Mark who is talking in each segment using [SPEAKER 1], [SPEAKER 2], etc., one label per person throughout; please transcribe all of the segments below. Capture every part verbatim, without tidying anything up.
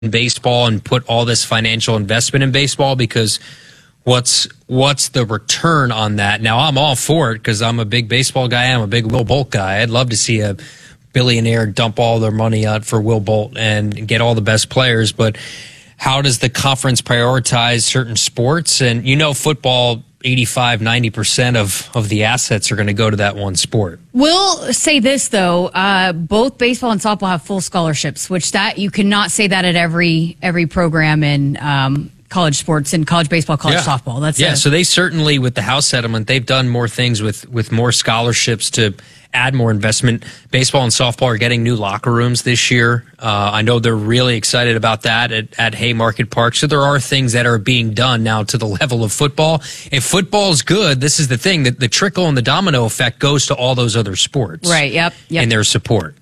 [SPEAKER 1] baseball and put all this financial investment in baseball, because what's what's the return on that? Now, I'm all for it because I'm a big baseball guy. I'm a big Will Bolt guy. I'd love to see a billionaire dump all their money out for Will Bolt and get all the best players. But how does the conference prioritize certain sports? And you know, football, eighty-five, ninety percent of, of the assets are going to go to that one sport.
[SPEAKER 2] We'll say this, though. Uh, both baseball and softball have full scholarships, which that you cannot say that at every every program in um, college sports and college baseball, college
[SPEAKER 1] yeah.
[SPEAKER 2] softball. That's
[SPEAKER 1] yeah.
[SPEAKER 2] A,
[SPEAKER 1] so they certainly, with the House settlement, they've done more things with, with more scholarships to add more investment. Baseball and softball are getting new locker rooms this year. Uh, I know they're really excited about that at, at Haymarket Park. So there are things that are being done now to the level of football. If football's good, this is the thing, that the trickle and the domino effect goes to all those other sports.
[SPEAKER 2] Right, yep. yep.
[SPEAKER 1] And their support.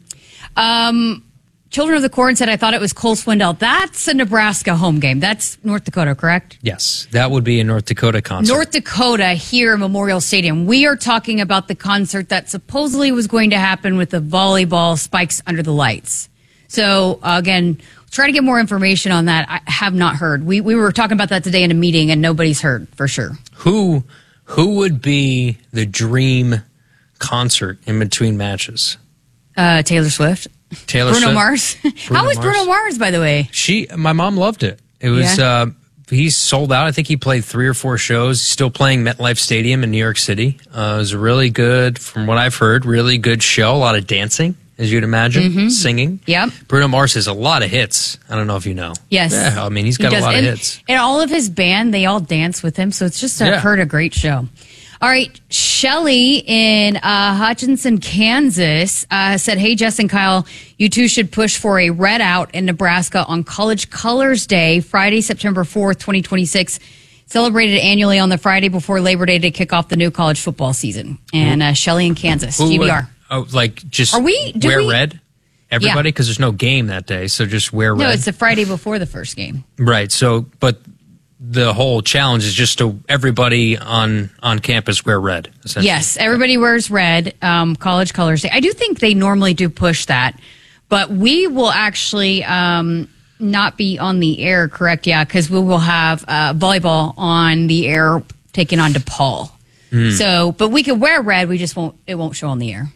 [SPEAKER 2] Um, Children of the Corn said, I thought it was Cole Swindell. That's a Nebraska home game. That's North Dakota, correct?
[SPEAKER 1] Yes, that would be a North Dakota concert.
[SPEAKER 2] North Dakota here at Memorial Stadium. We are talking about the concert that supposedly was going to happen with the volleyball spikes under the lights. So, uh, again, try to get more information on that. I have not heard. We we were talking about that today in a meeting, and nobody's heard for sure.
[SPEAKER 1] Who who would be the dream concert in between matches?
[SPEAKER 2] Uh, Taylor Swift.
[SPEAKER 1] Taylor
[SPEAKER 2] Bruno
[SPEAKER 1] Swift.
[SPEAKER 2] Mars.
[SPEAKER 1] Bruno
[SPEAKER 2] How was
[SPEAKER 1] Mars.
[SPEAKER 2] Bruno Mars, by the way?
[SPEAKER 1] She, my mom loved it. It was,
[SPEAKER 2] Yeah.
[SPEAKER 1] uh, he's sold out. I think he played three or four shows. He's still playing MetLife Stadium in New York City. Uh, it was a really good, from what I've heard, really good show. A lot of dancing, as you'd imagine,
[SPEAKER 2] Mm-hmm.
[SPEAKER 1] singing.
[SPEAKER 2] Yep.
[SPEAKER 1] Bruno Mars has a lot of hits. I don't know if you know.
[SPEAKER 2] Yes.
[SPEAKER 1] Yeah, I mean, he's
[SPEAKER 2] He
[SPEAKER 1] got a
[SPEAKER 2] does.
[SPEAKER 1] lot
[SPEAKER 2] and,
[SPEAKER 1] of hits.
[SPEAKER 2] And all of his band, they all dance with him. So it's just, I've
[SPEAKER 1] Yeah.
[SPEAKER 2] heard, a great show. All right. Shelly in uh, Hutchinson, Kansas uh, said, hey, Jess and Kyle, you two should push for a red out in Nebraska on College Colors Day, Friday, September fourth, twenty twenty-six. Celebrated annually on the Friday before Labor Day to kick off the new college football season. And uh, Shelly in Kansas,
[SPEAKER 1] Who
[SPEAKER 2] G B R.
[SPEAKER 1] would- oh, like just
[SPEAKER 2] Are we- do
[SPEAKER 1] wear
[SPEAKER 2] we-
[SPEAKER 1] red? Everybody? Because there's no game that day, so just wear red.
[SPEAKER 2] No, it's the Friday before the first game.
[SPEAKER 1] Right. So, but the whole challenge is just to everybody on on campus wear red. essentially.
[SPEAKER 2] Yes, everybody wears red. Um, College Colors Day. I do think they normally do push that, but we will actually um, not be on the air, correct? Yeah, because we will have uh, volleyball on the air taking on DePaul.
[SPEAKER 1] Mm.
[SPEAKER 2] So, but we could wear red. We just won't. It won't show on the air.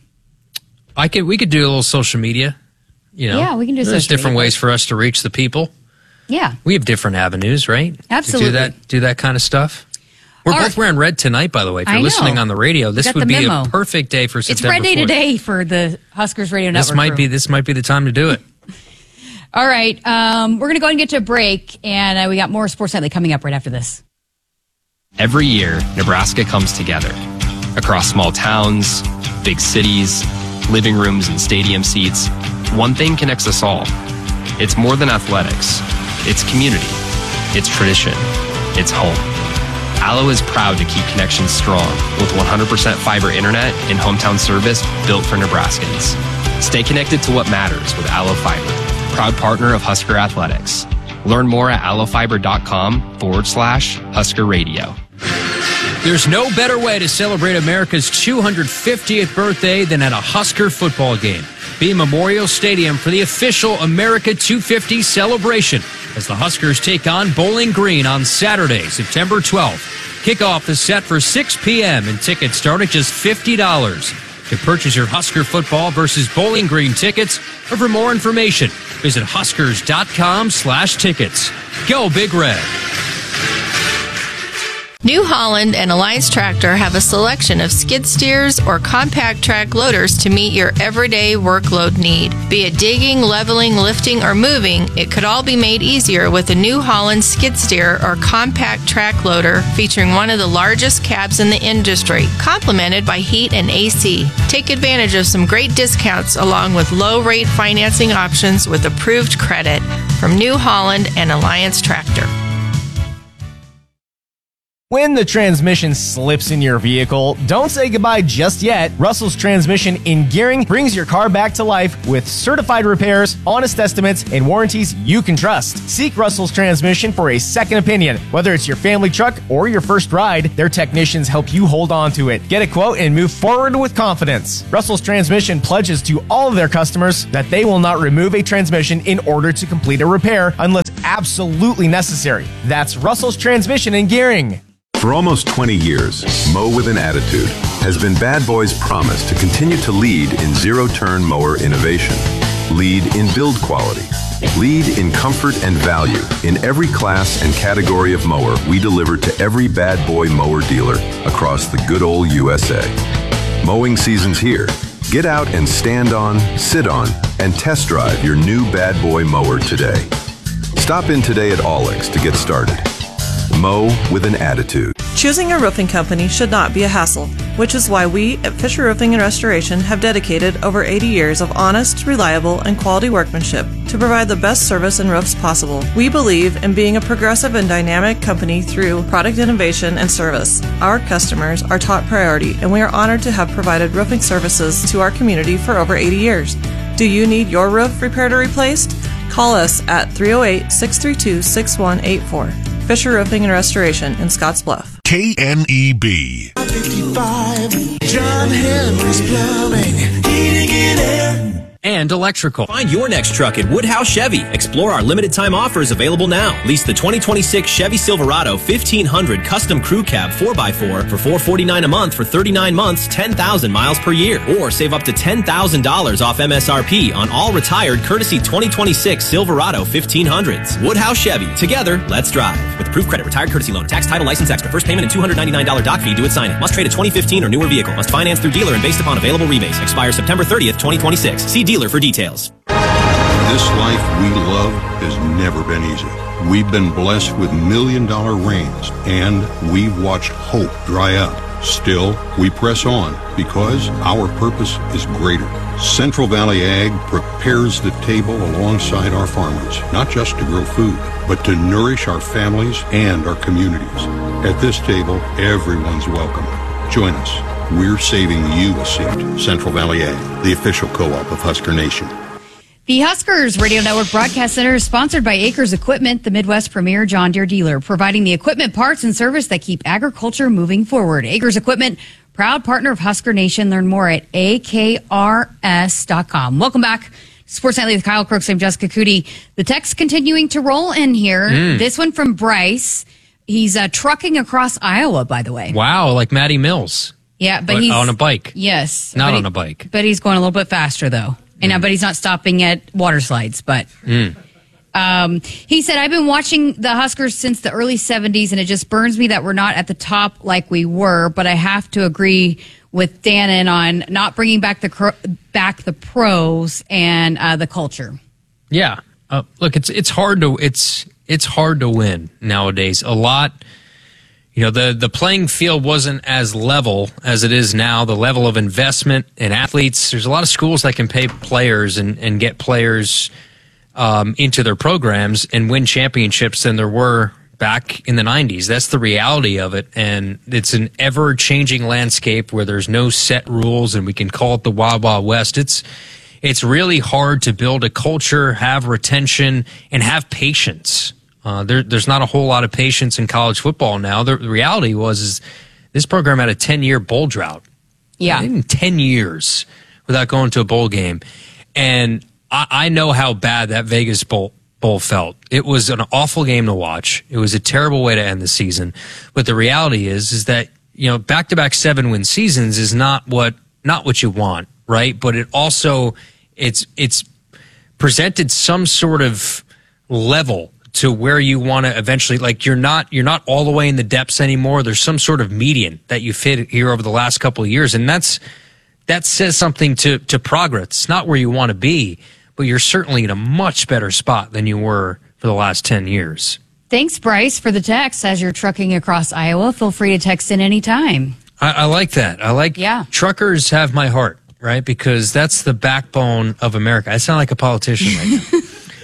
[SPEAKER 1] I could. We could do a little social media. You know,
[SPEAKER 2] Yeah, we can do
[SPEAKER 1] There's
[SPEAKER 2] social
[SPEAKER 1] different
[SPEAKER 2] media.
[SPEAKER 1] ways for us to reach the people.
[SPEAKER 2] Yeah.
[SPEAKER 1] We have different avenues, right?
[SPEAKER 2] Absolutely.
[SPEAKER 1] To do that, do that kind of stuff. We're
[SPEAKER 2] All
[SPEAKER 1] both
[SPEAKER 2] right.
[SPEAKER 1] wearing red tonight, by the way. If you're
[SPEAKER 2] I know.
[SPEAKER 1] listening on the radio, this
[SPEAKER 2] Got
[SPEAKER 1] would
[SPEAKER 2] the
[SPEAKER 1] be
[SPEAKER 2] memo.
[SPEAKER 1] a perfect day for
[SPEAKER 2] It's
[SPEAKER 1] September
[SPEAKER 2] Red Day
[SPEAKER 1] fourth.
[SPEAKER 2] today for the Huskers Radio Network.
[SPEAKER 1] This might
[SPEAKER 2] crew.
[SPEAKER 1] be this might be the time to do it.
[SPEAKER 2] All right. Um, we're going to go ahead and get to a break, and uh, we got more Sports Nightly coming up right after this.
[SPEAKER 3] Every year, Nebraska comes together. Across small towns, big cities, living rooms and stadium seats, one thing connects us all. It's more than athletics. It's community. It's tradition. It's home. Allo is proud to keep connections strong with one hundred percent fiber internet and hometown service built for Nebraskans. Stay connected to what matters with Allo Fiber, proud partner of Husker Athletics. Learn more at allofiber.com forward slash Husker Radio.
[SPEAKER 1] There's no better way to celebrate America's two hundred fiftieth birthday than at a Husker football game. Be in Memorial Stadium for the official America two fifty celebration as the Huskers take on Bowling Green on Saturday, September twelfth. Kickoff is set for six p.m. and tickets start at just fifty dollars. To purchase your Husker football versus Bowling Green tickets, or for more information, visit huskers.com slash tickets. Go Big Red.
[SPEAKER 4] New Holland and Alliance Tractor have a selection of skid steers or compact track loaders to meet your everyday workload need. Be it digging, leveling, lifting, or moving, it could all be made easier with a New Holland skid steer or compact track loader featuring one of the largest cabs in the industry, complemented by heat and A C. Take advantage of some great discounts along with low-rate financing options with approved credit from New Holland and Alliance Tractor.
[SPEAKER 5] When the transmission slips in your vehicle, don't say goodbye just yet. Russell's Transmission in Gearing brings your car back to life with certified repairs, honest estimates, and warranties you can trust. Seek Russell's Transmission for a second opinion. Whether it's your family truck or your first ride, their technicians help you hold on to it. Get a quote and move forward with confidence. Russell's Transmission pledges to all of their customers that they will not remove a transmission in order to complete a repair unless absolutely necessary. That's Russell's Transmission in Gearing.
[SPEAKER 6] For almost twenty years, Mow with an Attitude has been Bad Boy's promise to continue to lead in zero-turn mower innovation, lead in build quality, lead in comfort and value in every class and category of mower we deliver to every Bad Boy mower dealer across the good old U S A. Mowing season's here. Get out and stand on, sit on, and test drive your new Bad Boy mower today. Stop in today at Olex to get started. Mow with an Attitude.
[SPEAKER 7] Choosing a roofing company should not be a hassle, which is why we at Fisher Roofing and Restoration have dedicated over eighty years of honest, reliable, and quality workmanship to provide the best service and roofs possible. We believe in being a progressive and dynamic company through product innovation and service. Our customers are top priority, and we are honored to have provided roofing services to our community for over eighty years. Do you need your roof repaired or replaced? Call us at three oh eight, six three two, six one eight four. Fisher Roofing and Restoration in Scottsbluff.
[SPEAKER 8] K N E B.
[SPEAKER 9] fifty-five, John Henry's Plumbing, heating and air.
[SPEAKER 1] And electrical.
[SPEAKER 10] Find your next truck at Woodhouse Chevy. Explore our limited time offers available now. Lease the twenty twenty-six Chevy Silverado fifteen hundred Custom Crew Cab four by four for four hundred forty-nine dollars a month for thirty-nine months, ten thousand miles per year. Or save up to ten thousand dollars off M S R P on all retired courtesy twenty twenty-six Silverado fifteen hundreds. Woodhouse Chevy. Together, let's drive. With approved credit, retired courtesy loan, tax, title, license extra, first payment and two hundred ninety-nine dollars doc fee due at signing. Must trade a twenty fifteen or newer vehicle. Must finance through dealer and based upon available rebates. Expires September thirtieth, twenty twenty-six. See dealer for details.
[SPEAKER 11] This life we love has never been easy. We've been blessed with million-dollar rains, and we've watched hope dry up. Still, we press on because our purpose is greater. Central Valley Ag prepares the table alongside our farmers, not just to grow food, but to nourish our families and our communities. At this table, everyone's welcome. Join us. We're saving you a seat. Central Valley Ag, the official co-op of Husker Nation.
[SPEAKER 2] The Huskers Radio Network Broadcast Center is sponsored by Acres Equipment, the Midwest premier John Deere dealer, providing the equipment, parts, and service that keep agriculture moving forward. Acres Equipment, proud partner of Husker Nation. Learn more at A K R S dot com. Welcome back. Sports Nightly with Kyle Crooks. I'm Jessica Cootie. The text continuing to roll in here. Mm. This one from Bryce. He's uh, trucking across Iowa, by the way.
[SPEAKER 1] Wow, like Matty Mills.
[SPEAKER 2] Yeah, but,
[SPEAKER 1] but
[SPEAKER 2] he's
[SPEAKER 1] on a bike.
[SPEAKER 2] Yes.
[SPEAKER 1] Not
[SPEAKER 2] he,
[SPEAKER 1] on a bike.
[SPEAKER 2] But he's going a little bit faster, though. And mm. uh, but he's not stopping at water slides. But mm. um, he said, I've been watching the Huskers since the early seventies, and it just burns me that we're not at the top like we were. But I have to agree with Dannon on not bringing back the cro- back the pros and uh, the culture.
[SPEAKER 1] Yeah, uh, look, it's it's hard to it's it's hard to win nowadays. A lot. You know, the, the playing field wasn't as level as it is now. The level of investment in athletes, there's a lot of schools that can pay players and, and get players um, into their programs and win championships than there were back in the nineties. That's the reality of it. And it's an ever-changing landscape where there's no set rules and we can call it the Wild Wild West. It's, it's really hard to build a culture, have retention, and have patience. Uh, there, there's not a whole lot of patience in college football now. The, the reality was is this program had a ten-year bowl drought.
[SPEAKER 2] Yeah.
[SPEAKER 1] In ten years without going to a bowl game. And I, I know how bad that Vegas bowl, bowl felt. It was an awful game to watch. It was a terrible way to end the season. But the reality is is that, you know, back-to-back seven-win seasons is not what not what you want, right? But it also it's it's presented some sort of level to where you want to eventually, like you're not you're not all the way in the depths anymore. There's some sort of median that you've hit here over the last couple of years, and that's that says something to to progress. It's not where you want to be, but you're certainly in a much better spot than you were for the last ten years.
[SPEAKER 2] Thanks, Bryce, for the text. As you're trucking across Iowa, feel free to text in anytime.
[SPEAKER 1] I, I like that. I like
[SPEAKER 2] yeah.
[SPEAKER 1] Truckers have my heart, right? Because that's the backbone of America. I sound like a politician right now.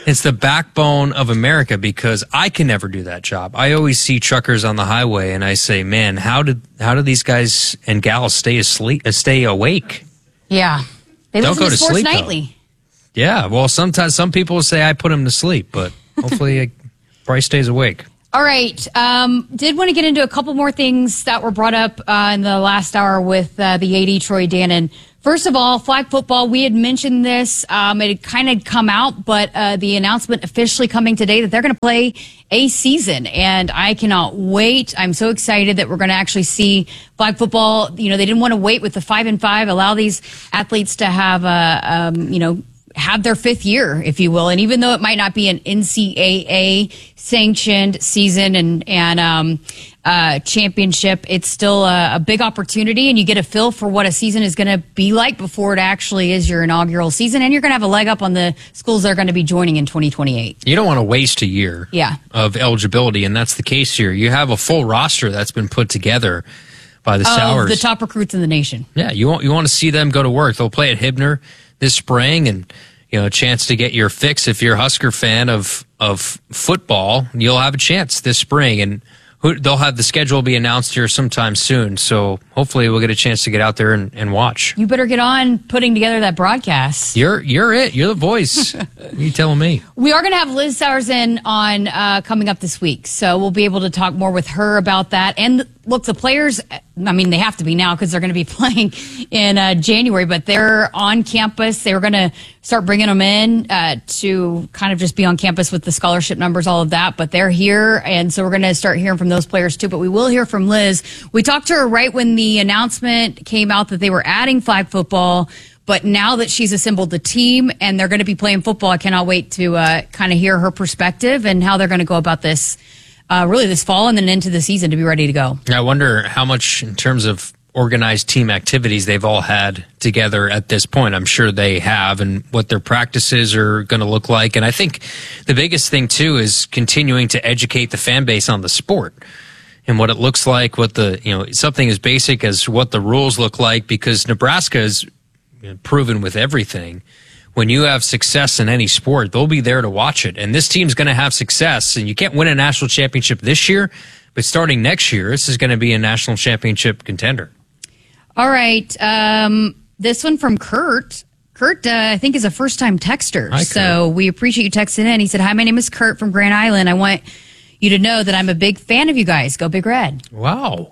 [SPEAKER 1] It's the backbone of America because I can never do that job. I always see truckers on the highway and I say, man, how did how do these guys and gals stay asleep, uh, stay awake?
[SPEAKER 2] Yeah. They
[SPEAKER 1] Don't
[SPEAKER 2] listen
[SPEAKER 1] go
[SPEAKER 2] to
[SPEAKER 1] to
[SPEAKER 2] Sports
[SPEAKER 1] sleep,
[SPEAKER 2] Nightly.
[SPEAKER 1] though. Yeah, well, sometimes some people say I put them to sleep, but hopefully uh, Bryce stays awake.
[SPEAKER 2] All right. Um, did want to get into a couple more things that were brought up uh, in the last hour with uh, the A D, Troy Dannon. First of all, flag football, we had mentioned this. Um, it had kind of come out, but uh, the announcement officially coming today that they're going to play a season. And I cannot wait. I'm so excited that we're going to actually see flag football. You know, they didn't want to wait with the five and five, allow these athletes to have, a, um, you know, have their fifth year, if you will. And even though it might not be an N C double A sanctioned season and, and, um, uh, championship, it's still a, a big opportunity, and you get a feel for what a season is going to be like before it actually is your inaugural season. And you're going to have a leg up on the schools that are going to be joining in twenty twenty-eight.
[SPEAKER 1] You don't want to waste a year
[SPEAKER 2] yeah.
[SPEAKER 1] of eligibility, and that's the case here. You have a full roster that's been put together by the
[SPEAKER 2] of
[SPEAKER 1] Sours.
[SPEAKER 2] The top recruits in the nation.
[SPEAKER 1] Yeah, you want, you want to see them go to work. They'll play at Hibner this spring, and you know, a chance to get your fix if you're a Husker fan of of football. You'll have a chance this spring, and who, they'll have the schedule be announced here sometime soon. So hopefully we'll get a chance to get out there and, and watch.
[SPEAKER 2] You better get on putting together that broadcast.
[SPEAKER 1] You're you're it. You're the voice. You telling me?
[SPEAKER 2] We are going to have Liz Sowers in on uh, coming up this week, so we'll be able to talk more with her about that. And look, the players, I mean, they have to be now because they're going to be playing in uh, January, but they're on campus. They were going to start bringing them in uh, to kind of just be on campus with the scholarship numbers, all of that. But they're here, and so we're going to start hearing from those players too. But we will hear from Liz. We talked to her right when the announcement came out that they were adding flag football. But now that she's assembled the team and they're going to be playing football, I cannot wait to uh, kind of hear her perspective and how they're going to go about this Uh, really this fall and then into the season to be ready to go.
[SPEAKER 1] I wonder how much in terms of organized team activities they've all had together at this point. I'm sure they have, and what their practices are going to look like. And I think the biggest thing too is continuing to educate the fan base on the sport and what it looks like, what the, you know, something as basic as what the rules look like, because Nebraska is proven with everything. When you have success in any sport, they'll be there to watch it. And this team's going to have success. And you can't win a national championship this year, but starting next year, this is going to be a national championship contender.
[SPEAKER 2] All right. Um, this one from Kurt. Kurt, uh, I think, is a first-time texter.
[SPEAKER 1] Hi,
[SPEAKER 2] so
[SPEAKER 1] Kurt.
[SPEAKER 2] we appreciate you texting in. He said, hi, my name is Kurt from Grand Island. I want you to know that I'm a big fan of you guys. Go Big Red.
[SPEAKER 1] Wow.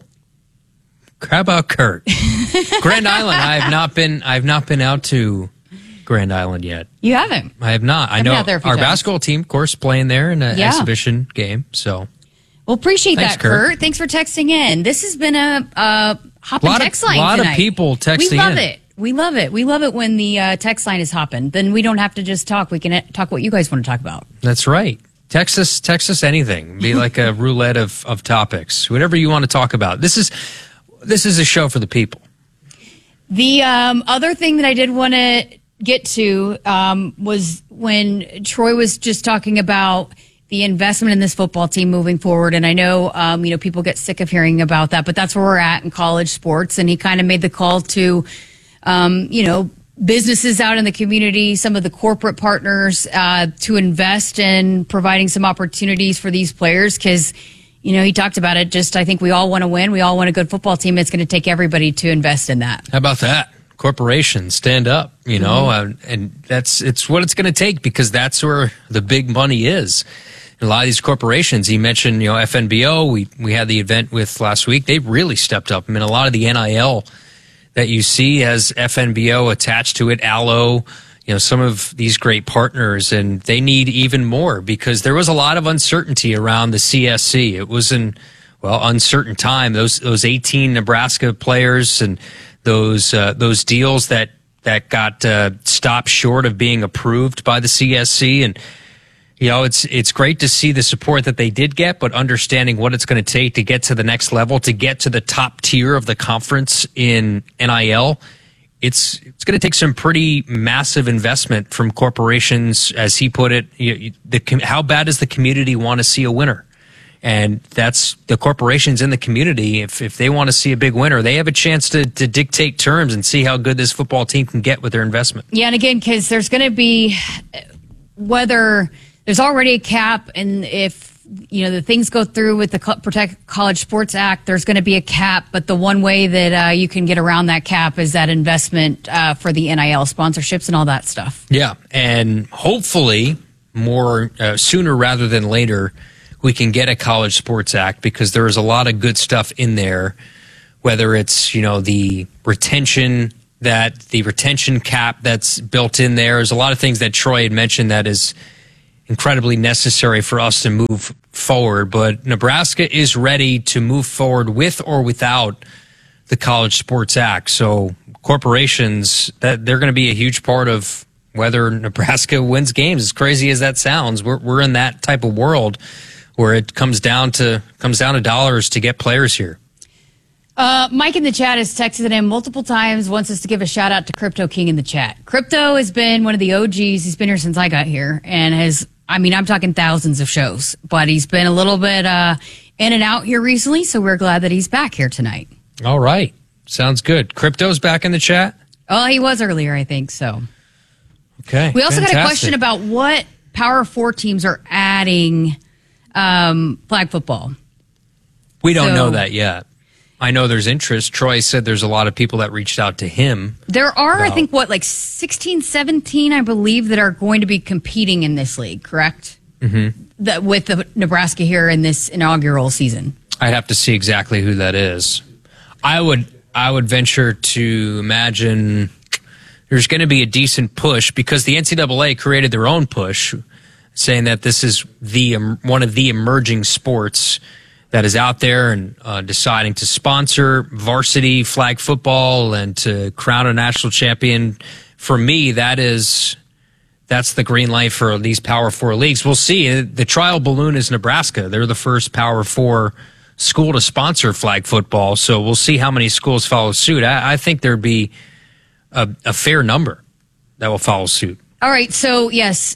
[SPEAKER 1] How about Kurt? Grand Island, I have not been, I've not been out to Grand Island yet.
[SPEAKER 2] You haven't?
[SPEAKER 1] I have not. I
[SPEAKER 2] I've
[SPEAKER 1] know
[SPEAKER 2] been out there a few
[SPEAKER 1] our
[SPEAKER 2] times.
[SPEAKER 1] basketball team, of course, playing there in an
[SPEAKER 2] Yeah.
[SPEAKER 1] exhibition game. So,
[SPEAKER 2] Well, appreciate
[SPEAKER 1] Thanks,
[SPEAKER 2] that,
[SPEAKER 1] Kurt.
[SPEAKER 2] Kurt. Thanks for texting in. This has been a, a hopping
[SPEAKER 1] Lot of-
[SPEAKER 2] text line
[SPEAKER 1] lot of
[SPEAKER 2] tonight.
[SPEAKER 1] people texting
[SPEAKER 2] We love
[SPEAKER 1] in.
[SPEAKER 2] it. We love it. We love it when the uh, text line is hopping. Then we don't have to just talk. We can uh, talk what you guys want to talk about.
[SPEAKER 1] that's right. Text us, text us anything. Be like a roulette of, of topics. Whatever you want to talk about. This is this is a show for the people.
[SPEAKER 2] The um, other thing that I did want to get to um, was when Troy was just talking about the investment in this football team moving forward. And I know, um, you know, people get sick of hearing about that, but that's where we're at in college sports. And he kind of made the call to, um, you know, businesses out in the community, some of the corporate partners, uh, to invest in providing some opportunities for these players. Cause, you know, he talked about it. Just, I think we all want to win. We all want a good football team. It's going to take everybody to invest in that.
[SPEAKER 1] How about that? Corporations stand up, you know, mm-hmm. uh, and that's it's what it's going to take, because that's where the big money is. And a lot of these corporations, he mentioned, you know, F N B O, we, we had the event with last week. They really stepped up. I mean, a lot of the N I L that you see has F N B O attached to it, Allo, you know, some of these great partners, and they need even more, because there was a lot of uncertainty around the C S C. It was an, well, uncertain time. Those, those eighteen Nebraska players and those, uh, those deals that, that got, uh, stopped short of being approved by the C S C. And, you know, it's, it's great to see the support that they did get, but understanding what it's going to take to get to the next level, to get to the top tier of the conference in N I L. It's, it's going to take some pretty massive investment from corporations, as he put it. You, the, how bad does the community want to see a winner? And that's the corporations in the community. If if they want to see a big winner, they have a chance to, to dictate terms and see how good this football team can get with their investment.
[SPEAKER 2] Yeah, and again, because there's going to be whether there's already a cap, and if you know the things go through with the Co- Protect College Sports Act, there's going to be a cap. But the one way that uh, you can get around that cap is that investment uh, for the N I L sponsorships and all that stuff.
[SPEAKER 1] Yeah, and hopefully more uh, sooner rather than later, we can get a College Sports Act, because there is a lot of good stuff in there, whether it's, you know, the retention that the retention cap that's built in there. There's a lot of things that Troy had mentioned that is incredibly necessary for us to move forward. But Nebraska is ready to move forward with or without the College Sports Act. So corporations, that they're going to be a huge part of whether Nebraska wins games. As crazy as that sounds, we're we're in that type of world where it comes down to comes down to dollars to get players here.
[SPEAKER 2] Uh, Mike in the chat has texted in multiple times, wants us to give a shout out to Crypto King in the chat. Crypto has been one of the O Gs. He's been here since I got here, and has, I mean, I'm talking thousands of shows, but he's been a little bit uh, in and out here recently, so we're glad that he's back here tonight.
[SPEAKER 1] All right. Sounds good. Crypto's back in the chat?
[SPEAKER 2] Oh, he was earlier, I think, so.
[SPEAKER 1] Okay.
[SPEAKER 2] We also
[SPEAKER 1] Fantastic.
[SPEAKER 2] got a question about what Power Four teams are adding um, flag football.
[SPEAKER 1] We don't
[SPEAKER 2] So-
[SPEAKER 1] know that yet. I know there's interest. Troy said there's a lot of people that reached out to him.
[SPEAKER 2] There are, I
[SPEAKER 1] about-
[SPEAKER 2] think, what, like sixteen, seventeen, I believe, that are going to be competing in this league, correct?
[SPEAKER 1] Mm-hmm.
[SPEAKER 2] That with the Nebraska here in this inaugural season.
[SPEAKER 1] I'd have to see exactly who that is. I would I would venture to imagine there's going to be a decent push, because the N C double A created their own push, saying that this is the um, one of the emerging sports that is out there, and uh, deciding to sponsor varsity flag football and to crown a national champion. For me, that is that's the green light for these Power Four leagues. We'll see. The trial balloon is Nebraska. They're the first Power Four school to sponsor flag football, so we'll see how many schools follow suit. I, I think there'd be a, a fair number that will follow suit.
[SPEAKER 2] All right, so yes,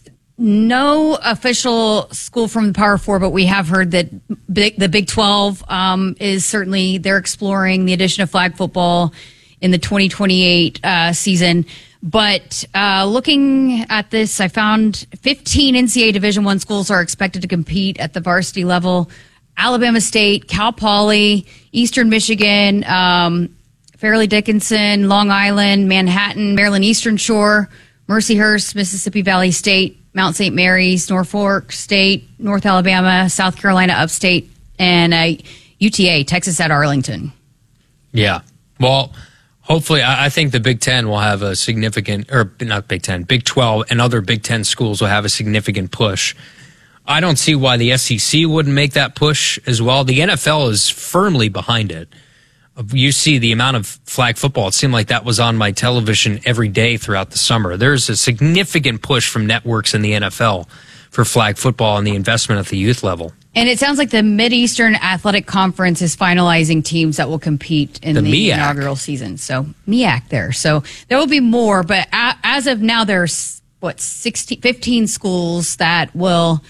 [SPEAKER 2] no official school from the Power Four, but we have heard that big, the Big twelve um, is certainly, they're exploring the addition of flag football in the twenty twenty-eight uh, season. But uh, looking at this, I found fifteen N C double A Division I schools are expected to compete at the varsity level. Alabama State, Cal Poly, Eastern Michigan, um, Fairleigh Dickinson, Long Island, Manhattan, Maryland Eastern Shore, Mercyhurst, Mississippi Valley State, Mount Saint Mary's, Norfolk State, North Alabama, South Carolina Upstate, and uh, U T A, Texas at Arlington.
[SPEAKER 1] Yeah. Well, hopefully, I I think the Big Ten will have a significant, or not Big Ten, Big twelve and other Big Ten schools will have a significant push. I don't see why the S E C wouldn't make that push as well. The N F L is firmly behind it. You see the amount of flag football. It seemed like that was on my television every day throughout the summer. There's a significant push from networks in the N F L for flag football and the investment at the youth level.
[SPEAKER 2] And it sounds like the Mid-Eastern Athletic Conference is finalizing teams that will compete in
[SPEAKER 1] The
[SPEAKER 2] the,
[SPEAKER 1] M E A C.
[SPEAKER 2] inaugural season. So, M E A C there. So there will be more, but a, as of now, there's, what, sixteen, fifteen schools that will,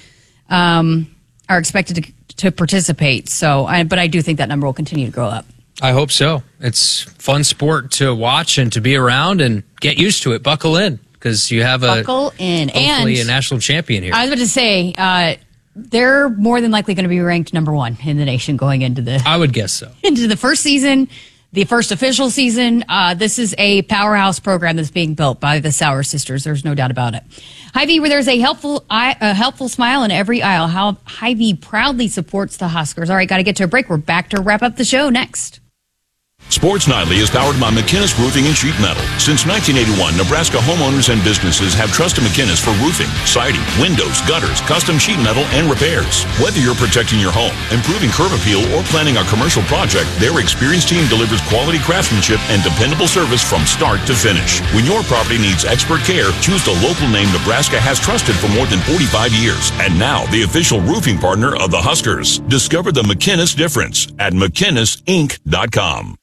[SPEAKER 2] um, are expected to, to participate. So, I, but I do think that number will continue to grow up.
[SPEAKER 1] I hope so. It's fun sport to watch and to be around, and get used to it. Buckle in, because you have a
[SPEAKER 2] Buckle in.
[SPEAKER 1] hopefully
[SPEAKER 2] And
[SPEAKER 1] a national champion here.
[SPEAKER 2] I was about to say, uh, they're more than likely going to be ranked number one in the nation going into the
[SPEAKER 1] I would guess so.
[SPEAKER 2] into the first season, the first official season. Uh, this is a powerhouse program that's being built by the Sauer sisters. There's no doubt about it. Hy-Vee, where there's a helpful eye, a helpful smile in every aisle. How Hy-Vee proudly supports the Huskers. All right, got to get to a break. We're back to wrap up the show next.
[SPEAKER 12] Sports Nightly is powered by McInnes Roofing and Sheet Metal. Since nineteen eighty-one, Nebraska homeowners and businesses have trusted McInnes for roofing, siding, windows, gutters, custom sheet metal, and repairs. Whether you're protecting your home, improving curb appeal, or planning a commercial project, their experienced team delivers quality craftsmanship and dependable service from start to finish. When your property needs expert care, choose the local name Nebraska has trusted for more than forty-five years. And now, the official roofing partner of the Huskers. Discover the McInnes difference at McInnes Inc dot com.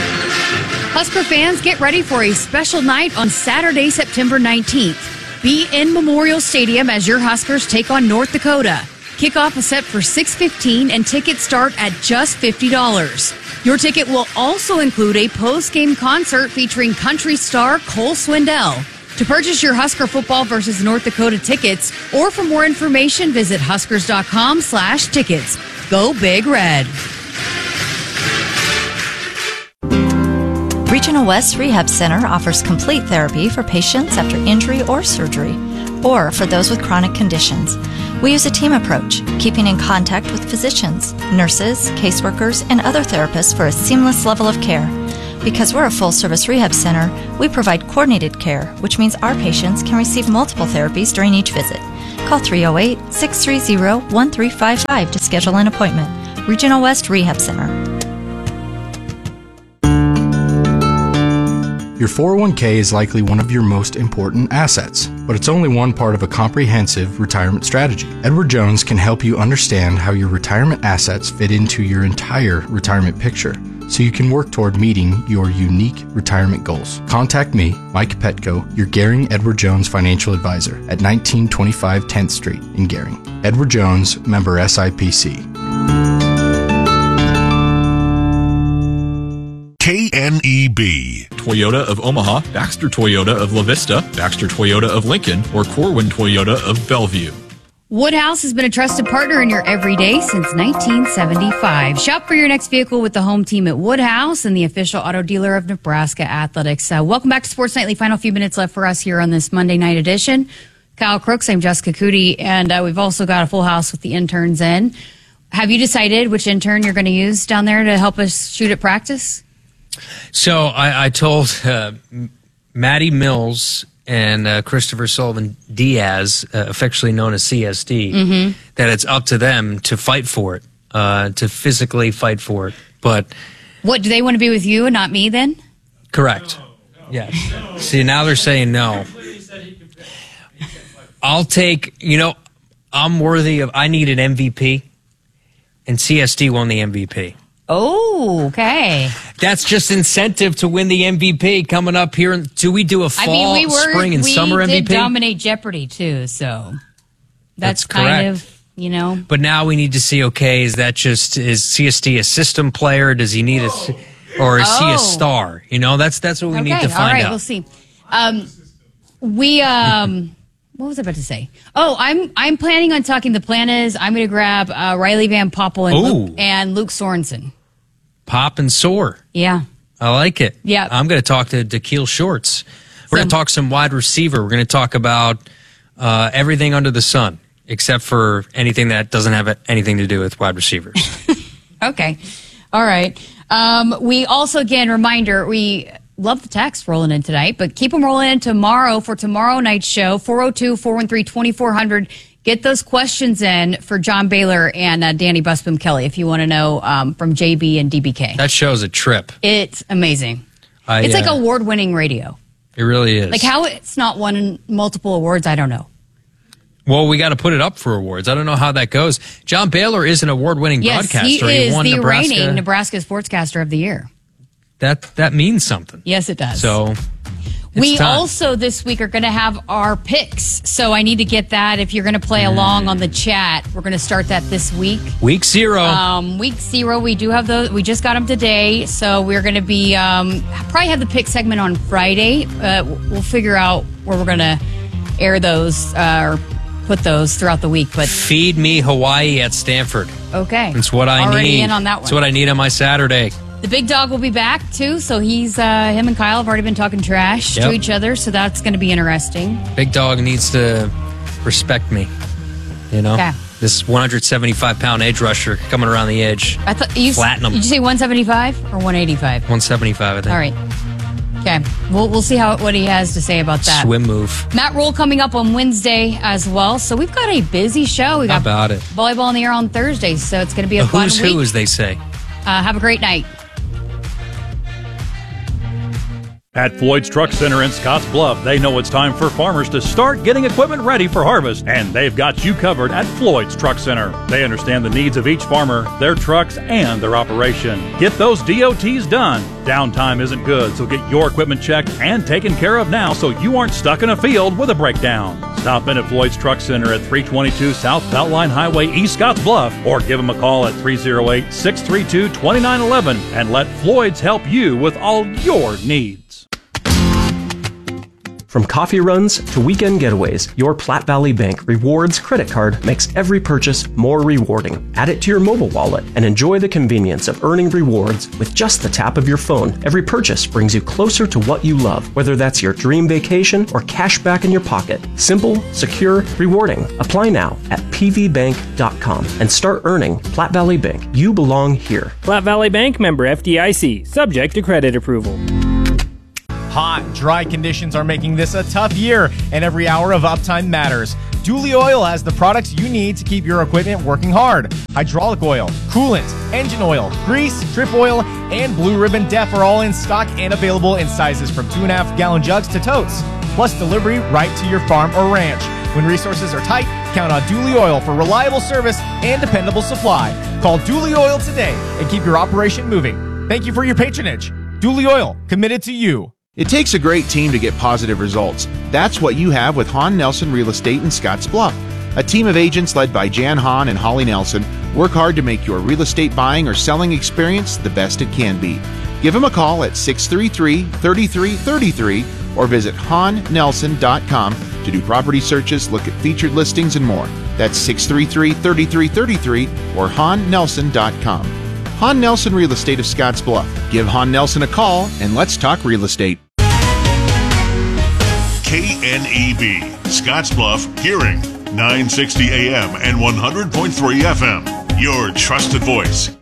[SPEAKER 2] Husker fans, get ready for a special night on Saturday, September nineteenth. Be in Memorial Stadium as your Huskers take on North Dakota. Kickoff is set for six fifteen and tickets start at just fifty dollars. Your ticket will also include a post-game concert featuring country star Cole Swindell. To purchase your Husker football versus North Dakota tickets, or for more information, visit huskers.com slash tickets. Go Big Red.
[SPEAKER 13] Regional West Rehab Center offers complete therapy for patients after injury or surgery, or for those with chronic conditions. We use a team approach, keeping in contact with physicians, nurses, caseworkers, and other therapists for a seamless level of care. Because we're a full-service rehab center, we provide coordinated care, which means our patients can receive multiple therapies during each visit. Call three oh eight, six three zero, one three five five to schedule an appointment. Regional West Rehab Center.
[SPEAKER 14] Your four oh one k is likely one of your most important assets, but it's only one part of a comprehensive retirement strategy. Edward Jones can help you understand how your retirement assets fit into your entire retirement picture, so you can work toward meeting your unique retirement goals. Contact me, Mike Petco, your Gehring Edward Jones financial advisor at nineteen twenty-five tenth Street in Gehring. Edward Jones, member S I P C.
[SPEAKER 8] K N E B.
[SPEAKER 15] Toyota of Omaha, Baxter Toyota of La Vista, Baxter Toyota of Lincoln, or Corwin Toyota of Bellevue.
[SPEAKER 2] Woodhouse has been a trusted partner in your everyday since nineteen seventy-five. Shop for your next vehicle with the home team at Woodhouse and the official auto dealer of Nebraska Athletics. Uh, welcome back to Sports Nightly. Final few minutes left for us here on this Monday night edition. Kyle Crooks, I'm Jessica Cootie, and uh, we've also got a full house with the interns in. Have you decided which intern you're going to use down there to help us shoot at practice?
[SPEAKER 1] So I, I told uh, Maddie Mills and uh, Christopher Sullivan Diaz, uh, affectionately known as C S D,
[SPEAKER 2] Mm-hmm.
[SPEAKER 1] that it's up to them to fight for it, uh, to physically fight for it. But
[SPEAKER 2] What, do they want to be with you and not me then?
[SPEAKER 1] correct. Yeah. See, now they're saying no. I'll take, you know, I'm worthy of, I need an M V P, and C S D won the M V P.
[SPEAKER 2] Oh, okay.
[SPEAKER 1] That's just incentive to win the M V P coming up here. Do we do a fall,
[SPEAKER 2] I mean, we were,
[SPEAKER 1] spring, and
[SPEAKER 2] we
[SPEAKER 1] summer
[SPEAKER 2] did
[SPEAKER 1] M V P?
[SPEAKER 2] dominate Jeopardy too, so that's,
[SPEAKER 1] That's
[SPEAKER 2] kind
[SPEAKER 1] correct.
[SPEAKER 2] of, you know.
[SPEAKER 1] But now we need to see, okay, is that just, is C S D a system player? Does he need a, or is he
[SPEAKER 2] Oh.
[SPEAKER 1] a star? You know, that's that's what we
[SPEAKER 2] Okay,
[SPEAKER 1] need to
[SPEAKER 2] all
[SPEAKER 1] find
[SPEAKER 2] right,
[SPEAKER 1] out.
[SPEAKER 2] we'll see. Um, we, um, what was I about to say? Oh, I'm I'm planning on talking. The plan is I'm going to grab uh, Riley Van Poppel and Luke,
[SPEAKER 1] Ooh.
[SPEAKER 2] and Luke Sorensen.
[SPEAKER 1] Pop and soar.
[SPEAKER 2] Yeah.
[SPEAKER 1] I like it.
[SPEAKER 2] Yeah.
[SPEAKER 1] I'm going to talk to Dakeil Shorts. We're going to
[SPEAKER 2] Some-
[SPEAKER 1] talk some wide receiver. We're going to talk about uh, everything under the sun, except for anything that doesn't have anything to do with wide receivers.
[SPEAKER 2] Okay. All right. Um, we also, again, reminder, we love the text rolling in tonight, but keep them rolling in tomorrow for tomorrow night's show, four oh two, four one three, two four zero zero. Get those questions in for John Baylor and uh, Danny Busboom Kelly if you want to know um, from J B and D B K.
[SPEAKER 1] That show's a trip.
[SPEAKER 2] It's amazing.
[SPEAKER 1] I,
[SPEAKER 2] it's like
[SPEAKER 1] uh,
[SPEAKER 2] award-winning radio.
[SPEAKER 1] It really is.
[SPEAKER 2] Like how it's not won multiple awards, I don't know.
[SPEAKER 1] Well, we got to put it up for awards. I don't know how that goes. John Baylor is an award-winning
[SPEAKER 2] Yes,
[SPEAKER 1] broadcaster.
[SPEAKER 2] he is
[SPEAKER 1] won
[SPEAKER 2] the
[SPEAKER 1] Nebraska.
[SPEAKER 2] reigning Nebraska Sportscaster of the Year.
[SPEAKER 1] That that means something.
[SPEAKER 2] Yes, it does.
[SPEAKER 1] So it's
[SPEAKER 2] we
[SPEAKER 1] time.
[SPEAKER 2] also this week are going to have our picks. So I need to get that. If you're going to play along on the chat, we're going to start that this week.
[SPEAKER 1] Week zero.
[SPEAKER 2] Um, week zero, we do have those. We just got them today. So we're going to be um, probably have the pick segment on Friday. Uh, we'll figure out where we're going to air those uh, or put those throughout the week. But
[SPEAKER 1] Feed me Hawaii at Stanford.
[SPEAKER 2] okay,
[SPEAKER 1] That's what I
[SPEAKER 2] already
[SPEAKER 1] need.
[SPEAKER 2] in on that one.
[SPEAKER 1] That's what I need on my Saturday.
[SPEAKER 2] The big dog will be back too, so he's uh, him and Kyle have already been talking trash
[SPEAKER 1] Yep.
[SPEAKER 2] to each other, so that's going to be interesting.
[SPEAKER 1] Big dog needs to respect me. You know,
[SPEAKER 2] Okay.
[SPEAKER 1] this one hundred seventy-five pound edge rusher coming around the edge.
[SPEAKER 2] I thought you
[SPEAKER 1] Flatten him.
[SPEAKER 2] Did you say one seventy-five or one eighty-five?
[SPEAKER 1] one seventy-five, I think.
[SPEAKER 2] All right. Okay, we'll we'll see how what he has to say about that.
[SPEAKER 1] Swim move.
[SPEAKER 2] Matt Rule coming up on Wednesday as well, so we've got a busy show. We
[SPEAKER 1] How
[SPEAKER 2] got
[SPEAKER 1] about it?
[SPEAKER 2] volleyball in the air on Thursday, so it's going to be a
[SPEAKER 1] A
[SPEAKER 2] fun
[SPEAKER 1] who's
[SPEAKER 2] week.
[SPEAKER 1] who, as they say.
[SPEAKER 2] Uh, have a great night.
[SPEAKER 16] At Floyd's Truck Center in Scotts Bluff, they know it's time for farmers to start getting equipment ready for harvest, and they've got you covered at Floyd's Truck Center. They understand the needs of each farmer, their trucks, and their operation. Get those D O Ts done. Downtime isn't good, so get your equipment checked and taken care of now so you aren't stuck in a field with a breakdown. Stop in at Floyd's Truck Center at three twenty-two South Beltline Highway, East Scotts Bluff, or give them a call at three oh eight, six three two, two nine one one and let Floyd's help you with all your needs.
[SPEAKER 17] From coffee runs to weekend getaways, your Platte Valley Bank Rewards credit card makes every purchase more rewarding. Add it to your mobile wallet and enjoy the convenience of earning rewards with just the tap of your phone. Every purchase brings you closer to what you love, whether that's your dream vacation or cash back in your pocket. Simple, secure, rewarding. Apply now at p v bank dot com and start earning. Platte Valley Bank. You belong here.
[SPEAKER 18] Platte Valley Bank, member F D I C, subject to credit approval.
[SPEAKER 5] Hot, dry conditions are making this a tough year, and every hour of uptime matters. Dooley Oil has the products you need to keep your equipment working hard. Hydraulic oil, coolant, engine oil, grease, trip oil, and Blue Ribbon Def are all in stock and available in sizes from two and a half gallon jugs to totes, plus delivery right to your farm or ranch. When resources are tight, count on Dooley Oil for reliable service and dependable supply. Call Dooley Oil today and keep your operation moving. Thank you for your patronage. Dooley Oil, committed to you.
[SPEAKER 19] It takes a great team to get positive results. That's what you have with Hahn Nelson Real Estate in Scotts Bluff. A team of agents led by Jan Hahn and Holly Nelson work hard to make your real estate buying or selling experience the best it can be. Give them a call at six three three, three three three three or visit hahn nelson dot com to do property searches, look at featured listings, and more. That's six three three, three three three three or hahn nelson dot com. Hahn Nelson Real Estate of Scotts Bluff. Give Hahn Nelson a call and let's talk real estate.
[SPEAKER 8] K N E B, Scotts Bluff Hearing, nine sixty A M and one hundred point three F M. Your trusted voice.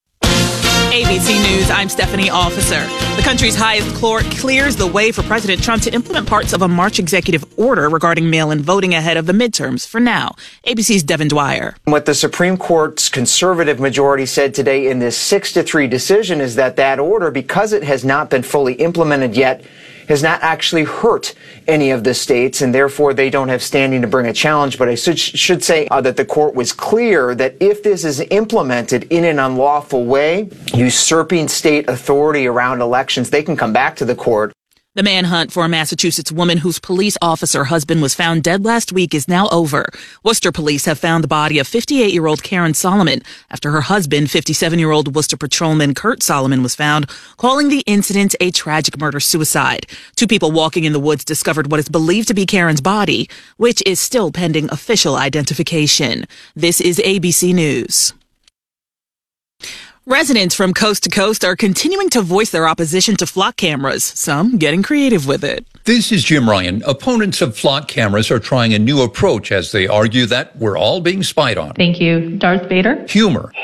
[SPEAKER 20] A B C News, I'm Stephanie Officer. The country's highest court clears the way for President Trump to implement parts of a March executive order regarding mail-in voting ahead of the midterms. For now, A B C's Devin Dwyer.
[SPEAKER 21] What the Supreme Court's conservative majority said today in this six to three decision is that that order, because it has not been fully implemented yet, has not actually hurt any of the states, and therefore they don't have standing to bring a challenge. But I should, should say uh, that the court was clear that if this is implemented in an unlawful way, usurping state authority around elections, they can come back to the court.
[SPEAKER 20] The manhunt for a Massachusetts woman whose police officer husband was found dead last week is now over. Worcester police have found the body of fifty-eight-year-old Karen Solomon after her husband, fifty-seven-year-old Worcester patrolman Kurt Solomon, was found, calling the incident a tragic murder-suicide. Two people walking in the woods discovered what is believed to be Karen's body, which is still pending official identification. This is A B C News. Residents from coast to coast are continuing to voice their opposition to flock cameras, some getting creative with it.
[SPEAKER 22] This is Jim Ryan. Opponents of flock cameras are trying a new approach as they argue that we're all being spied on.
[SPEAKER 23] Thank you, Darth Vader.
[SPEAKER 22] Humor.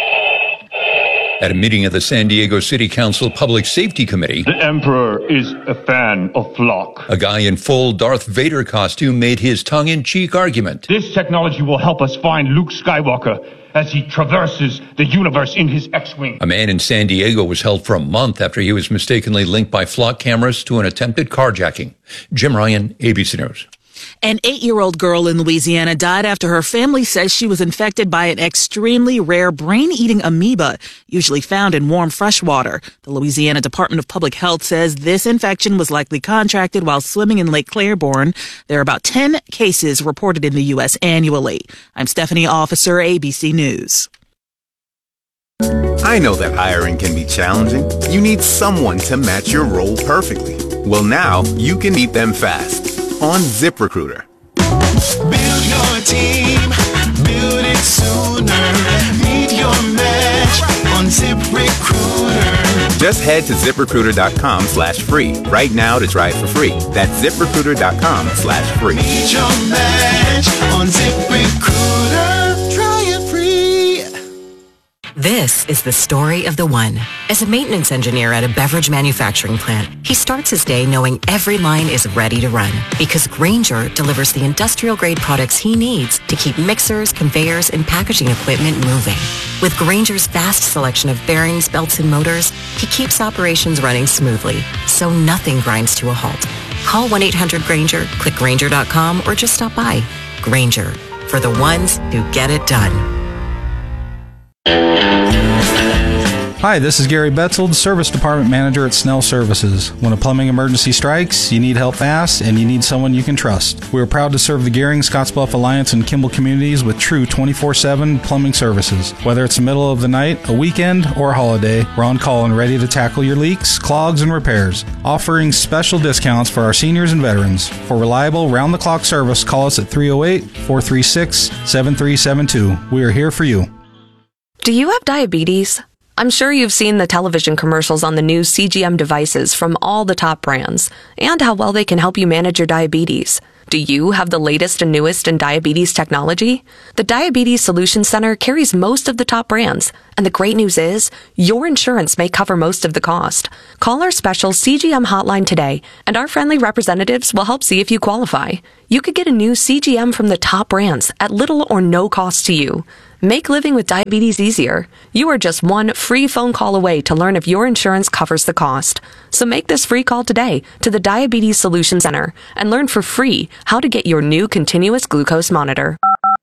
[SPEAKER 22] At a meeting of the San Diego City Council Public Safety Committee,
[SPEAKER 24] the Emperor is a fan of flock.
[SPEAKER 22] A guy in full Darth Vader costume made his tongue-in-cheek argument.
[SPEAKER 24] This technology will help us find Luke Skywalker as he traverses the universe in his X-Wing.
[SPEAKER 22] A man in San Diego was held for a month after he was mistakenly linked by flock cameras to an attempted carjacking. Jim Ryan, A B C News.
[SPEAKER 20] An eight-year-old girl in Louisiana died after her family says she was infected by an extremely rare brain-eating amoeba, usually found in warm fresh water. The Louisiana Department of Public Health says this infection was likely contracted while swimming in Lake Claiborne. There are about ten cases reported in the U S annually. I'm Stephanie Officer, A B C News.
[SPEAKER 25] I know that hiring can be challenging. You need someone to match your role perfectly. Well, now you can meet them fast on ZipRecruiter.
[SPEAKER 9] Build your team, build it sooner. Meet your match on ZipRecruiter.
[SPEAKER 25] Just head to ZipRecruiter.com slash free right now to try it for free. That's ZipRecruiter.com slash free.
[SPEAKER 9] Meet your match on ZipRecruiter. Try it free.
[SPEAKER 26] This is the story of the one. As a maintenance engineer at a beverage manufacturing plant, he starts his day knowing every line is ready to run because Grainger delivers the industrial-grade products he needs to keep mixers, conveyors, and packaging equipment moving. With Grainger's vast selection of bearings, belts, and motors, he keeps operations running smoothly, so nothing grinds to a halt. Call one eight hundred Grainger, click Grainger dot com, or just stop by. Grainger, for the ones who get it done.
[SPEAKER 3] Hi, this is Gary Betzold, Service Department Manager at Snell Services. When a plumbing emergency strikes, you need help fast, and you need someone you can trust. We are proud to serve the Gehring, Scottsbluff Alliance, and Kimball communities with true twenty-four seven plumbing services. Whether it's the middle of the night, a weekend, or a holiday, we're on call and ready to tackle your leaks, clogs, and repairs. Offering special discounts for our seniors and veterans. For reliable, round-the-clock service, call us at three oh eight, four three six, seven three seven two. We are here for you.
[SPEAKER 4] Do you have diabetes? I'm sure you've seen the television commercials on the new C G M devices from all the top brands and how well they can help you manage your diabetes. Do you have the latest and newest in diabetes technology? The Diabetes Solutions Center carries most of the top brands, and the great news is your insurance may cover most of the cost. Call our special C G M hotline today, and our friendly representatives will help see if you qualify. You could get a new C G M from the top brands at little or no cost to you. Make living with diabetes easier. You are just one free phone call away to learn if your insurance covers the cost. So make this free call today to the Diabetes Solutions Center and learn for free how to get your new continuous glucose monitor.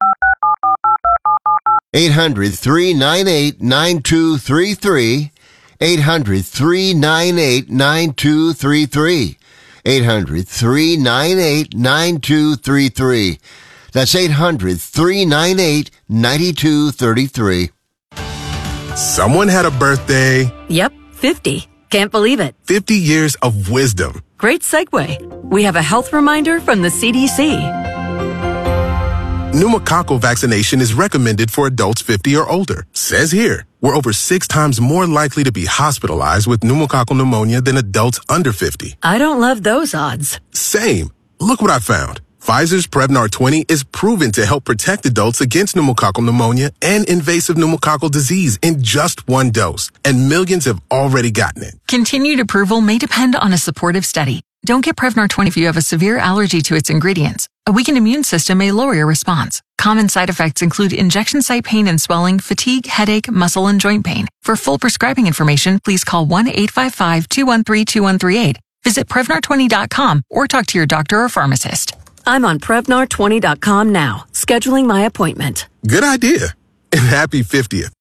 [SPEAKER 6] eight hundred, three nine eight, nine two three three. eight hundred, three nine eight, nine two three three. eight hundred, three nine eight, nine two three three. That's eight hundred, three nine eight, nine two three three.
[SPEAKER 7] Someone had a birthday.
[SPEAKER 10] Yep, fifty. Can't believe it.
[SPEAKER 7] fifty years of wisdom.
[SPEAKER 10] Great segue. We have a health reminder from the C D C.
[SPEAKER 7] Pneumococcal vaccination is recommended for adults fifty or older. Says here, we're over six times more likely to be hospitalized with pneumococcal pneumonia than adults under fifty.
[SPEAKER 10] I don't love those odds.
[SPEAKER 7] Same. Look what I found. Pfizer's Prevnar twenty is proven to help protect adults against pneumococcal pneumonia and invasive pneumococcal disease in just one dose, and millions have already gotten it.
[SPEAKER 23] Continued approval may depend on a supportive study. Don't get Prevnar twenty if you have a severe allergy to its ingredients. A weakened immune system may lower your response. Common side effects include injection site pain and swelling, fatigue, headache, muscle, and joint pain. For full prescribing information, please call one eight five five, two one three, two one three eight. Visit Prevnar twenty dot com or talk to your doctor or pharmacist.
[SPEAKER 10] I'm on Prevnar twenty dot com now, scheduling my appointment.
[SPEAKER 7] Good idea. And happy fiftieth.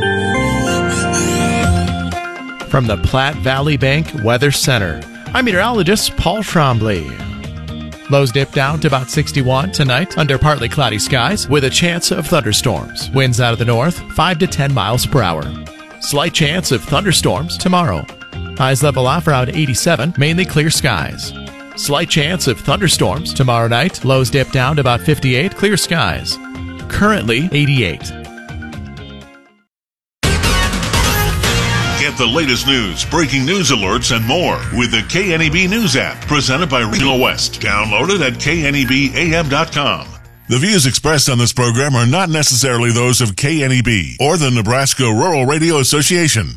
[SPEAKER 27] From the Platte Valley Bank Weather Center, I'm meteorologist Paul Trombley. Lows dip down to about sixty-one tonight under partly cloudy skies with a chance of thunderstorms. Winds out of the north, five to ten miles per hour. Slight chance of thunderstorms tomorrow. Highs level off around eighty-seven, mainly clear skies. Slight chance of thunderstorms tomorrow night. Lows dip down to about fifty-eight, clear skies. Currently eighty-eight.
[SPEAKER 8] Get the latest news, breaking news alerts, and more with the K N E B News app, presented by Regional West. Download it at K N E B A M dot com. The views expressed on this program are not necessarily those of K N E B or the Nebraska Rural Radio Association.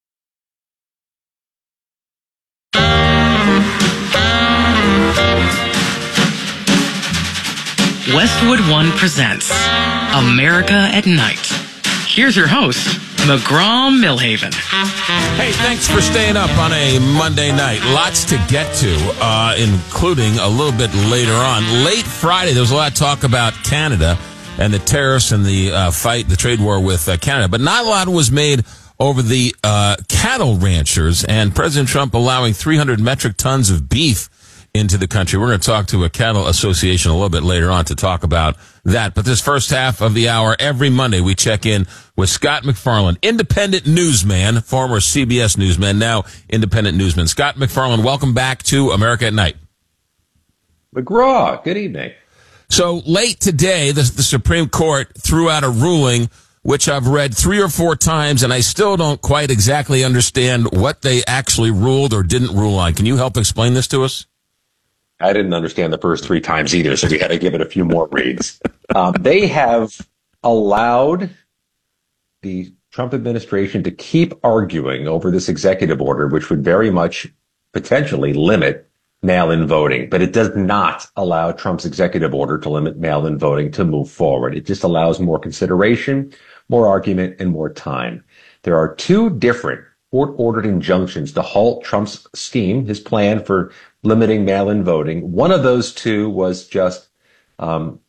[SPEAKER 28] Westwood One presents America at Night. Here's your host, McGraw Millhaven.
[SPEAKER 29] Hey, thanks for staying up on a Monday night. Lots to get to, uh, including a little bit later on. Late Friday, there was a lot of talk about Canada and the tariffs and the uh, fight, the trade war with uh, Canada, but not a lot was made over the uh, cattle ranchers and President Trump allowing three hundred metric tons of beef into the country. We're going to talk to a cattle association a little bit later on to talk about that. But this first half of the hour, every Monday, we check in with Scott MacFarlane, independent newsman, former C B S newsman, now independent newsman. Scott MacFarlane, welcome back to America at Night.
[SPEAKER 30] McGraw, good evening.
[SPEAKER 29] So late today, the, the Supreme Court threw out a ruling which I've read three or four times, and I still don't quite exactly understand what they actually ruled or didn't rule on. Can you help explain this to us?
[SPEAKER 30] I didn't understand the first three times either, so we had to give it a few more reads. Um, they have allowed the Trump administration to keep arguing over this executive order, which would very much potentially limit mail-in voting. But it does not allow Trump's executive order to limit mail-in voting to move forward. It just allows more consideration, more argument, and more time. There are two different court-ordered injunctions to halt Trump's scheme, his plan for limiting mail-in voting. One of those two was just um,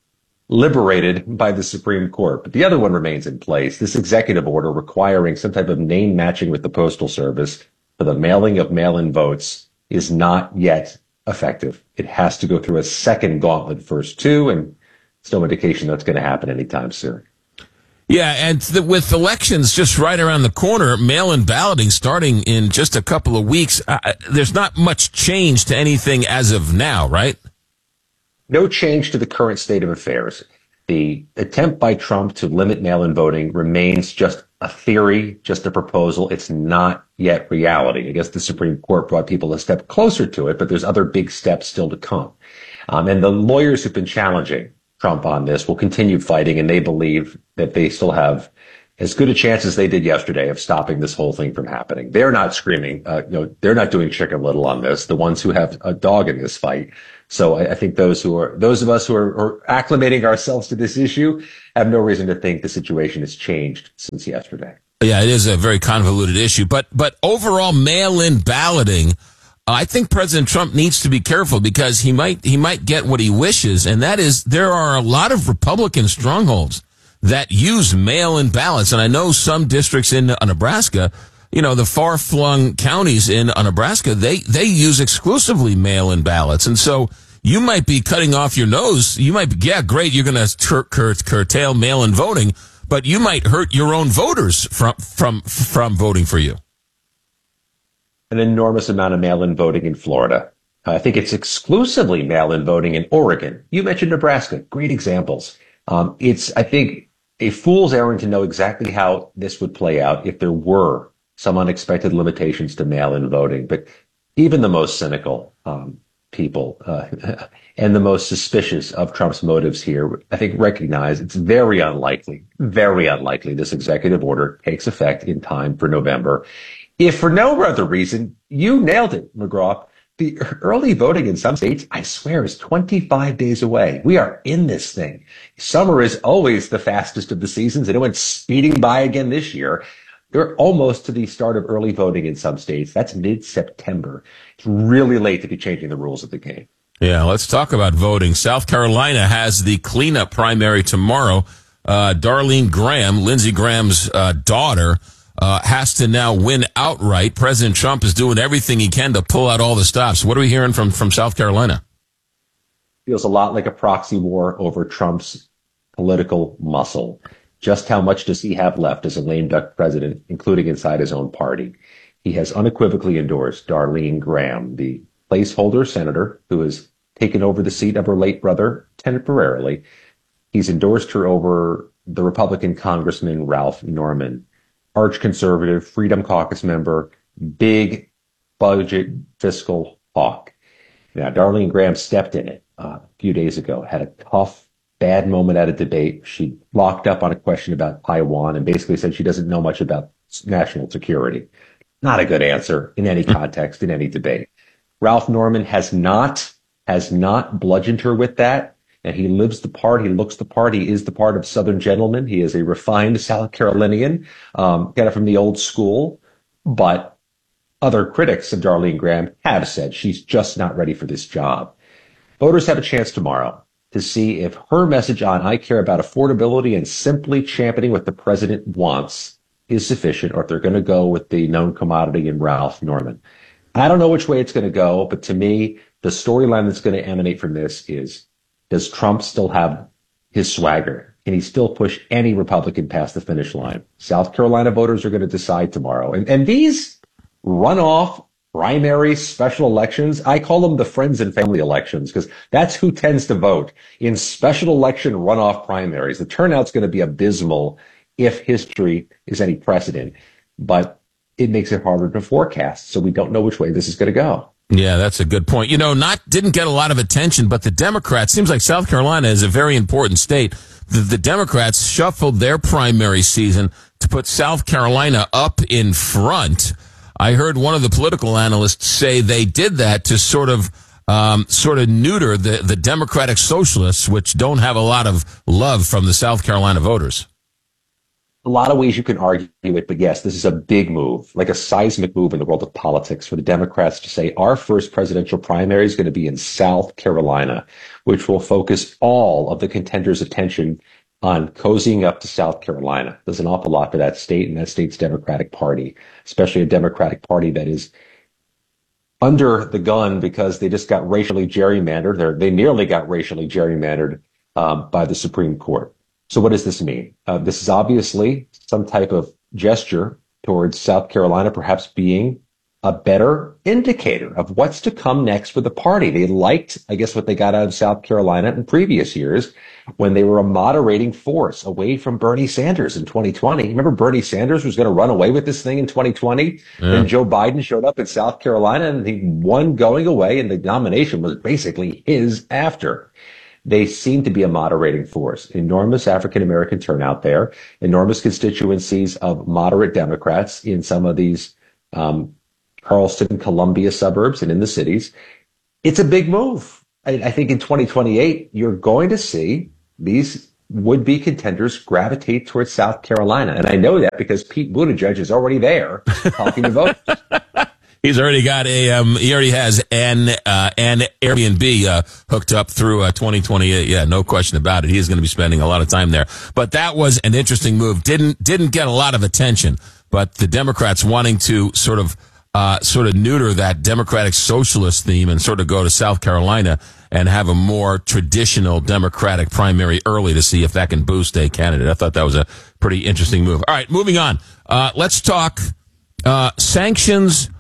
[SPEAKER 30] liberated by the Supreme Court. But the other one remains in place. This executive order requiring some type of name matching with the Postal Service for the mailing of mail-in votes is not yet effective. It has to go through a second gauntlet first, too, and it's no indication that's going to happen anytime soon.
[SPEAKER 29] Yeah, and the, with elections just right around the corner, mail-in balloting starting in just a couple of weeks, uh, there's not much change to anything as of now, right?
[SPEAKER 30] No change to the current state of affairs. The attempt by Trump to limit mail-in voting remains just a theory, just a proposal. It's not yet reality. I guess the Supreme Court brought people a step closer to it, but there's other big steps still to come. Um, and the lawyers who've been challenging Trump on this will continue fighting, and they believe that they still have as good a chance as they did yesterday of stopping this whole thing from happening. They're not screaming, uh, you know, they're not doing Chicken Little on this, the ones who have a dog in this fight. So I, I think those who are, those of us who are, are acclimating ourselves to this issue have no reason to think the situation has changed since yesterday.
[SPEAKER 29] Yeah, it is a very convoluted issue, but, but overall mail-in balloting, I think President Trump needs to be careful because he might he might get what he wishes, and that is there are a lot of Republican strongholds that use mail-in ballots. And I know some districts in Nebraska, you know, the far-flung counties in Nebraska, they, they use exclusively mail-in ballots. And so you might be cutting off your nose. You might be, yeah, great, you're going to cur- cur- curtail mail-in voting, but you might hurt your own voters from from from voting for you.
[SPEAKER 30] An enormous amount of mail-in voting in Florida. I think it's exclusively mail-in voting in Oregon. You mentioned Nebraska. Great examples. Um, it's, I think, a fool's errand to know exactly how this would play out if there were some unexpected limitations to mail-in voting. But even the most cynical um, people uh, and the most suspicious of Trump's motives here, I think, recognize it's very unlikely, very unlikely this executive order takes effect in time for November. If for no other reason, you nailed it, McGraw. The early voting in some states, I swear, is twenty-five days away. We are in this thing. Summer is always the fastest of the seasons, and it went speeding by again this year. They're almost to the start of early voting in some states. That's mid-September. It's really late to be changing the rules of the game.
[SPEAKER 29] Yeah, let's talk about voting. South Carolina has the cleanup primary tomorrow. Uh, Darlene Graham, Lindsey Graham's uh, daughter, Uh, has to now win outright. President Trump is doing everything he can to pull out all the stops. What are we hearing from, from South Carolina?
[SPEAKER 30] Feels a lot like a proxy war over Trump's political muscle. Just how much does he have left as a lame duck president, including inside his own party? He has unequivocally endorsed Darlene Graham, the placeholder senator who has taken over the seat of her late brother temporarily. He's endorsed her over the Republican Congressman Ralph Norman, arch conservative, Freedom Caucus member, big budget fiscal hawk. Now, Darlene Graham stepped in it uh, a few days ago, had a tough, bad moment at a debate. She locked up on a question about Taiwan and basically said she doesn't know much about national security. Not a good answer in any context, in any debate. Ralph Norman has not, has not bludgeoned her with that. And he lives the part, he looks the part, he is the part of Southern gentleman. He is a refined South Carolinian, um, got it from the old school. But other critics of Darlene Graham have said she's just not ready for this job. Voters have a chance tomorrow to see if her message on I care about affordability and simply championing what the president wants is sufficient, or if they're going to go with the known commodity in Ralph Norman. I don't know which way it's going to go, but to me, the storyline that's going to emanate from this is, does Trump still have his swagger? Can he still push any Republican past the finish line? South Carolina voters are going to decide tomorrow. And, and these runoff, primary, special elections, I call them the friends and family elections because that's who tends to vote in special election runoff primaries. The turnout's going to be abysmal if history is any precedent, but it makes it harder to forecast. So we don't know which way this is going to go.
[SPEAKER 29] Yeah, that's a good point. You know, not didn't get a lot of attention, but the Democrats, seems like South Carolina is a very important state. The, the Democrats shuffled their primary season to put South Carolina up in front. I heard one of the political analysts say they did that to sort of um, sort of neuter the, the Democratic socialists, which don't have a lot of love from the South Carolina voters.
[SPEAKER 30] a lot of ways you can argue it, but yes, this is a big move, like a seismic move in the world of politics for the Democrats to say our first presidential primary is going to be in South Carolina, which will focus all of the contenders' attention on cozying up to South Carolina. There's an awful lot for that state and that state's Democratic Party, especially a Democratic Party that is under the gun because they just got racially gerrymandered. They're, they nearly got racially gerrymandered um, by the Supreme Court. So what does this mean? Uh, this is obviously some type of gesture towards South Carolina perhaps being a better indicator of what's to come next for the party. They liked, I guess, what they got out of South Carolina in previous years when they were a moderating force away from Bernie Sanders in twenty twenty. Remember Bernie Sanders was going to run away with this thing in twenty twenty? Yeah. And Joe Biden showed up in South Carolina and he won going away and the nomination was basically his after. They seem to be a moderating force. Enormous African-American turnout there, enormous constituencies of moderate Democrats in some of these um, Charleston, Columbia suburbs and in the cities. It's a big move. I, I think in twenty twenty-eight, you're going to see these would-be contenders gravitate towards South Carolina. And I know that because Pete Buttigieg is already there talking to voters.
[SPEAKER 29] He's already got a, um, he already has an, uh, an Airbnb, uh, hooked up through, uh, twenty twenty-eight. Yeah, no question about it. He is going to be spending a lot of time there. But that was an interesting move. Didn't, didn't get a lot of attention, but the Democrats wanting to sort of, uh, sort of neuter that Democratic socialist theme and sort of go to South Carolina and have a more traditional Democratic primary early to see if that can boost a candidate. I thought that was a pretty interesting move. All right, moving on. Uh, let's talk, uh, sanctions